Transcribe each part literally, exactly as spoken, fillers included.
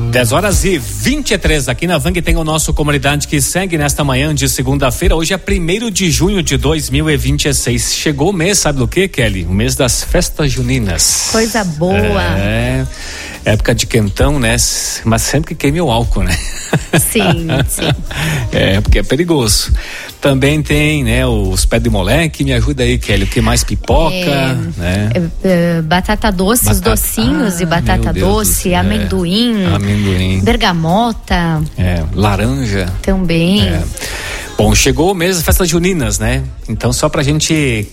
dez horas e vinte e três aqui na Vang tem o nosso Comunidade que segue nesta manhã de segunda-feira. Hoje é primeiro de junho de dois mil e vinte e seis. Chegou o mês, sabe do que, Kelly? O mês das festas juninas. Coisa boa. É, época de quentão, né? Mas sempre que queime o álcool, né? Sim, sim. É, porque é perigoso. Também tem, né, os pés de moleque, me ajuda aí, Kelly, o que mais? Pipoca, é, né? É, é, batata doce, batata, os docinhos ah, de batata doce, amendoim, é, amendoim, bergamota, é, laranja. Também. É. Bom, chegou o mês das festas juninas, né? Então, só pra gente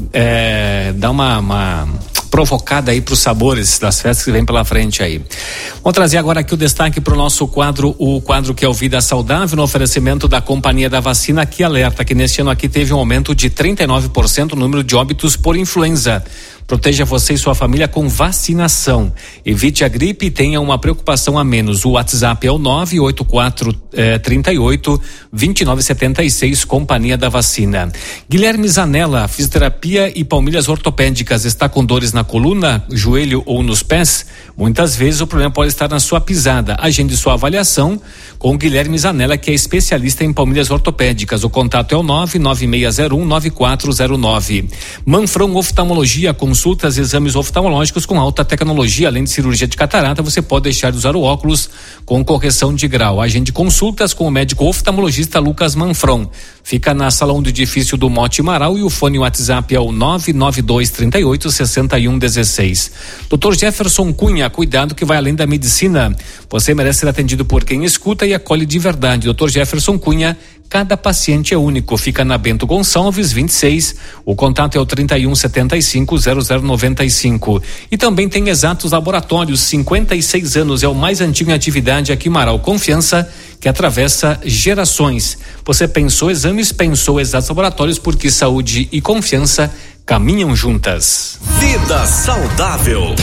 é, dar uma, uma provocada aí pros sabores das festas que vem pela frente aí. Vamos trazer agora aqui o destaque pro nosso quadro, o quadro que é o Vida Saudável, no oferecimento da Companhia da Vacina, que alerta que neste ano aqui teve um aumento de trinta e nove por cento no número de óbitos por influenza. Proteja você e sua família com vacinação. Evite a gripe e tenha uma preocupação a menos. O WhatsApp é o nove oito quatro, trinta e oito, vinte e nove setenta e seis, Companhia da Vacina. Guilherme Zanella, fisioterapia e palmilhas ortopédicas. Está com dores na coluna, joelho ou nos pés? Muitas vezes o problema pode estar na sua pisada. Agende sua avaliação com o Guilherme Zanella, que é especialista em palmilhas ortopédicas. O contato é o nove nove seis zero um, nove quatro zero nove. Manfron Oftalmologia, consultas e exames oftalmológicos com alta tecnologia. Além de cirurgia de catarata, você pode deixar de usar o óculos com correção de grau. Agende consultas com o médico oftalmologista Lucas Manfron. Fica na sala um do edifício do Mote Marau e o fone WhatsApp é o nove nove dois, trinta e oito, sessenta e um, dezesseis. doutor Jefferson Cunha, cuidado que vai além da medicina. Você merece ser atendido por quem escuta e acolhe de verdade. doutor Jefferson Cunha, cada paciente é único. Fica na Bento Gonçalves, vinte e seis. O contato é o trinta e um, setenta e cinco, zero zero noventa e cinco. E também tem Exatos Laboratórios, cinquenta e seis anos, é o mais antigo em atividade aqui em Marau. Confiança que atravessa gerações. Você pensou exames, pensou Exatos Laboratórios, porque saúde e confiança caminham juntas. Vida Saudável.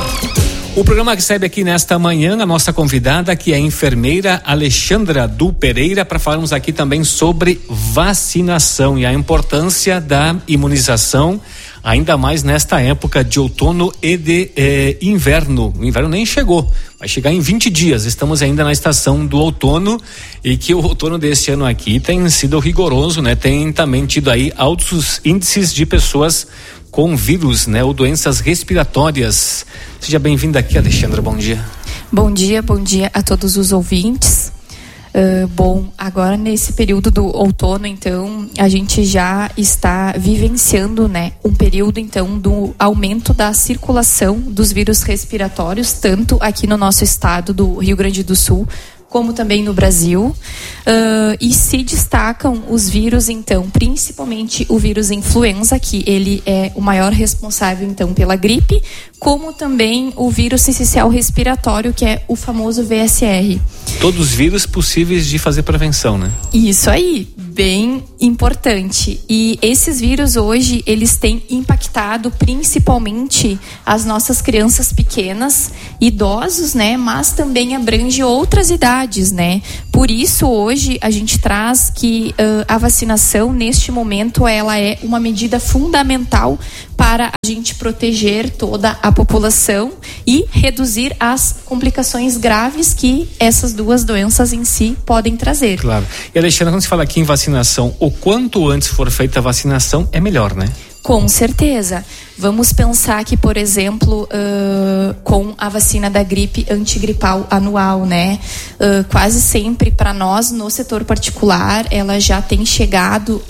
O programa recebe aqui nesta manhã a nossa convidada, que é a enfermeira Alexandra Du Pereira, para falarmos aqui também sobre vacinação e a importância da imunização, ainda mais nesta época de outono e de eh, inverno. O inverno nem chegou, vai chegar em vinte dias. Estamos ainda na estação do outono, e que o outono deste ano aqui tem sido rigoroso, né? Tem também tido aí altos índices de pessoas com vírus, né, ou doenças respiratórias. Seja bem-vinda aqui, Alexandra, bom dia. Bom dia, bom dia a todos os ouvintes. Uh, bom, agora nesse período do outono, então, a gente já está vivenciando, né, um período, então, do aumento da circulação dos vírus respiratórios, tanto aqui no nosso estado do Rio Grande do Sul, como também no Brasil, uh, e se destacam os vírus, então, principalmente o vírus influenza, que ele é o maior responsável, então, pela gripe, como também o vírus sincicial respiratório, que é o famoso V S R. Todos os vírus possíveis de fazer prevenção, né? Isso aí, bem importante. E esses vírus hoje, eles têm impactado principalmente as nossas crianças pequenas, idosos, né? Mas também abrange outras idades, né? Por isso, hoje, a gente traz que uh, a vacinação, neste momento, ela é uma medida fundamental para a gente proteger toda a população e reduzir as complicações graves que essas duas doenças em si podem trazer. Claro. E, Alexandre, quando se fala aqui em vacinação, o quanto antes for feita a vacinação é melhor, né? Com certeza. Vamos pensar que, por exemplo, uh, com a vacina da gripe antigripal anual, né? Uh, quase sempre para nós, no setor particular, ela já tem chegado